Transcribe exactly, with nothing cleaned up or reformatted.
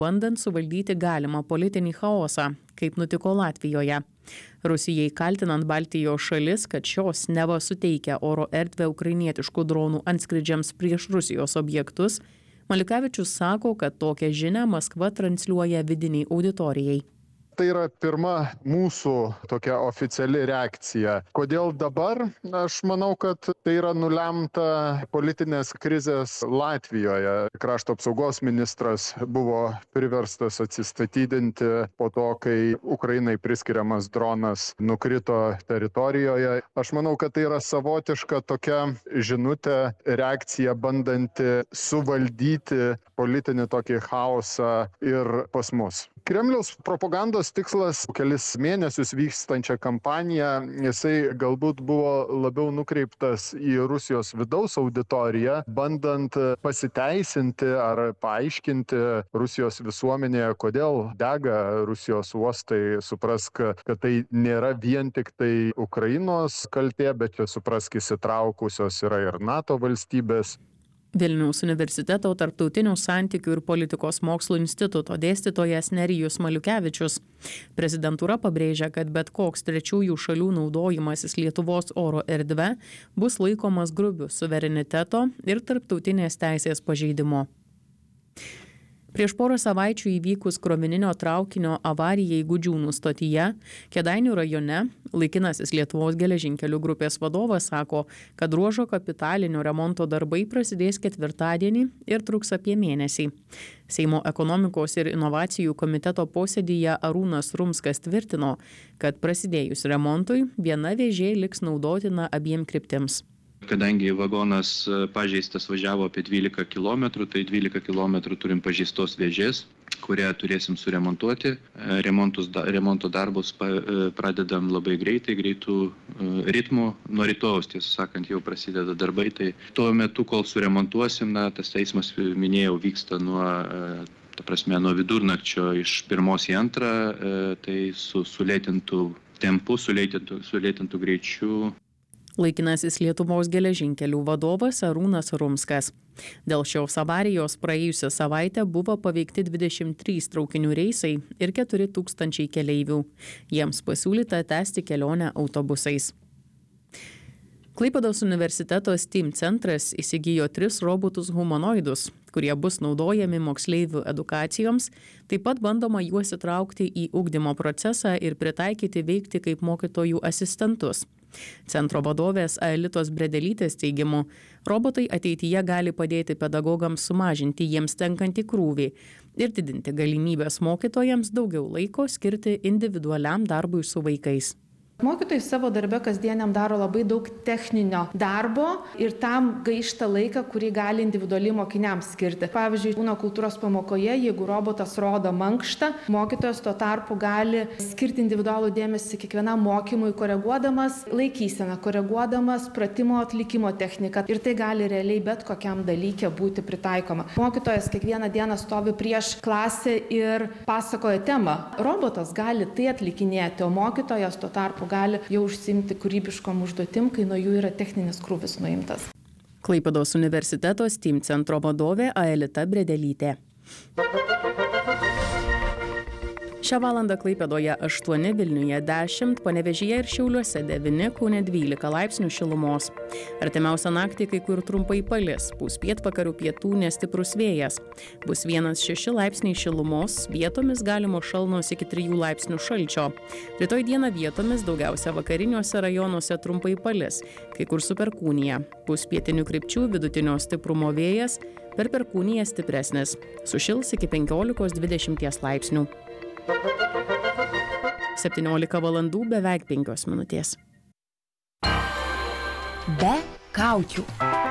bandant suvaldyti galimą politinį chaosą, kaip nutiko Latvijoje. Rusijai kaltinant Baltijos šalis, kad šios neva suteikia oro erdvę ukrainietiškų dronų antskrydžiams prieš Rusijos objektus, Maliukevičius sako, kad tokią žinią Maskva transliuoja vidiniai auditorijai. Tai yra pirma mūsų tokia oficiali reakcija. Kodėl dabar? Aš manau, kad tai yra nulemta politinės krizės Latvijoje. Krašto apsaugos ministras buvo priverstas atsistatydinti po to, kai Ukrainai priskiriamas dronas nukrito teritorijoje. Aš manau, kad tai yra savotiška tokia žinutė, reakcija bandanti suvaldyti politinį tokį chaosą ir pas mus. Kremliaus propagandos tikslas kelis mėnesius vykstančią kampaniją, jisai galbūt buvo labiau nukreiptas į Rusijos vidaus auditoriją, bandant pasiteisinti ar paaiškinti Rusijos visuomenėje, kodėl dega Rusijos uostai. Suprask, kad tai nėra vien tik tai Ukrainos kaltė, bet čia suprask, įsitraukusios yra ir NATO valstybės. Vilniaus universiteto tarptautinių santykių ir politikos mokslų instituto dėstytojas Nerijus Maliukevičius. Prezidentūra pabrėžia, kad bet koks trečiųjų šalių naudojimasis Lietuvos oro erdve bus laikomas grubiu suvereniteto ir tarptautinės teisės pažeidimu. Prieš porą savaičių įvykus krovininio traukinio avarijai Gudžiūnų stotyje, Kėdainių rajone, laikinasis Lietuvos geležinkelių grupės vadovas sako, kad ruožo kapitalinio remonto darbai prasidės ketvirtadienį ir truks apie mėnesį. Seimo ekonomikos ir inovacijų komiteto posėdyje Arūnas Rumskas tvirtino, kad prasidėjus remontui viena vėžė liks naudotina abiem kryptims. Kadangi vagonas pažeistas važiavo apie dvylika kilometrų, tai dvylika kilometrų turim pažeistos vėžės, kurią turėsim suremontuoti. Remontus, remonto darbus pradedam labai greitai, greitų ritmų. Nuo rytojaus, tiesą sakant, jau prasideda darbai. Tai tuo metu, kol suremontuosim, na, tas eismas, minėjau, vyksta nuo, ta prasme, nuo vidurnakčio iš pirmos į antrą, tai su sulėtintų tempu, sulėtintų, sulėtintų greičių. Laikinasis Lietuvos geležinkelių vadovas Arūnas Rumskas. Dėl šios avarijos praėjusią savaitę buvo paveikti dvidešimt trys traukinių reisai ir keturi tūkstančiai keleivių. Jiems pasiūlyta tęsti kelionę autobusais. Klaipėdos universiteto STEAM centras įsigijo tris robotus humanoidus, kurie bus naudojami moksleivių edukacijoms, taip pat bandoma juos įtraukti į ugdymo procesą ir pritaikyti veikti kaip mokytojų asistentus. Centro vadovės Aelitos Bredelytės teigimu, robotai ateityje gali padėti pedagogams sumažinti jiems tenkantį krūvį ir didinti galimybės mokytojams daugiau laiko skirti individualiam darbui su vaikais. Mokytojai savo darbe kasdieniam daro labai daug techninio darbo ir tam gaišta laiką, kurį gali individualiai mokiniams skirti. Pavyzdžiui, kūno kultūros pamokoje, jeigu robotas rodo mankštą, mokytojas tuo tarpu gali skirti individualų dėmesį kiekvienam mokymui, koreguodamas laikyseną, koreguodamas pratimo atlikimo techniką. Ir tai gali realiai bet kokiam dalykė būti pritaikoma. Mokytojas kiekvieną dieną stovi prieš klasę ir pasakoja temą. Robotas gali tai atlikinėti, o mokytojas tuo tarpu gali jau užsiimti kūrybiškom užduotim, kai nuo jų yra techninis krūvis nuimtas. Klaipėdos universiteto STEAM centro vadovė Aelita Bredelytė. Šią valandą Klaipėdoje aštuoni, Vilniuje dešimt, Panevėžyje ir Šiauliuose devyni, Kaune dvylika laipsnių šilumos. Artimiausią naktį kai kur trumpai palis, pūs pietvakarių pietų nestiprus vėjas. Bus vienas šeši laipsniai šilumos, vietomis galimos šalnos iki trijų laipsnių šalčio. Rytoj dieną vietomis daugiausia vakariniuose rajonuose trumpai palis, kai kur su perkūnija. Pūs pietinių krypčių vidutinio stiprumo vėjas, per perkūniją stipresnis. Sušils iki penkiolikos dvidešimties laipsnių. septyniolika valandų beveik penkios minutės. Be kaukių.